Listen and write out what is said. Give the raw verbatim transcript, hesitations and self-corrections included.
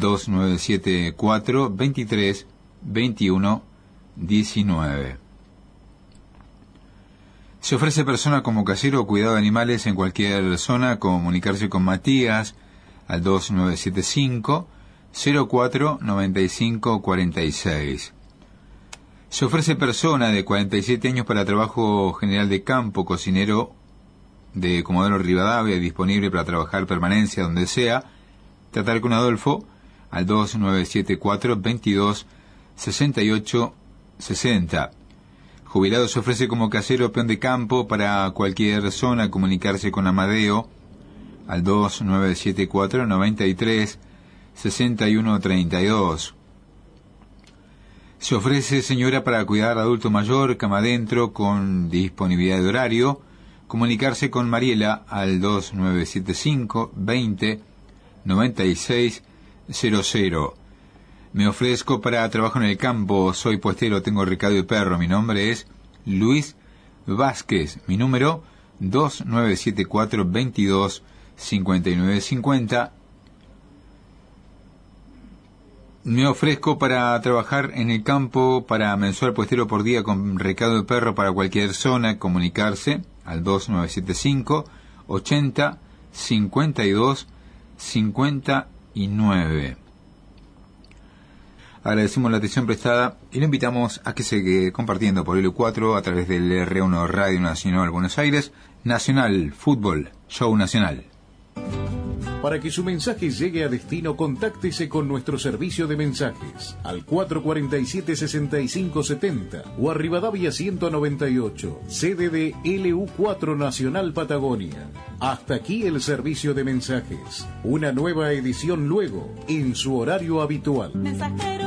dos nueve siete cuatro, veintitrés, veintiuno, diecinueve. Se ofrece persona como casero o cuidado de animales en cualquier zona. Comunicarse con Matías al dos nueve siete cinco, cero cuatro, nueve cinco cuatro seis. Se ofrece persona de cuarenta y siete años para trabajo general de campo, cocinero de Comodoro Rivadavia, disponible para trabajar permanencia donde sea. Tratar con Adolfo al dos nueve siete cuatro, veintidós, sesenta y ocho, sesenta. Jubilado se ofrece como casero o peón de campo para cualquier zona. Comunicarse con Amadeo al dos nueve siete cuatro, noventa y tres, sesenta y uno, treinta y dos. Se ofrece señora para cuidar adulto mayor, cama adentro, con disponibilidad de horario. Comunicarse con Mariela al dos nueve siete cinco, veinte, noventa y seis, cero cero. Me ofrezco para trabajo en el campo, soy puestero, tengo recado de perro, mi nombre es Luis Vázquez, mi número dos nueve siete cuatro, veintidós, cincuenta y nueve, cincuenta. Me ofrezco para trabajar en el campo para mensual puestero por día con recado de perro para cualquier zona. Comunicarse al dos nueve siete cinco, ochenta, cincuenta y dos, cincuenta y nueve. Agradecemos la atención prestada y lo invitamos a que siga compartiendo por L cuatro a través del R uno Radio Nacional Buenos Aires. Nacional Fútbol, Show Nacional. Para que su mensaje llegue a destino, contáctese con nuestro servicio de mensajes al cuatro cuatro siete, seis cinco siete cero o a Rivadavia ciento noventa y ocho, sede de L U cuatro Nacional Patagonia. Hasta aquí el servicio de mensajes. Una nueva edición luego, en su horario habitual. Mensajero.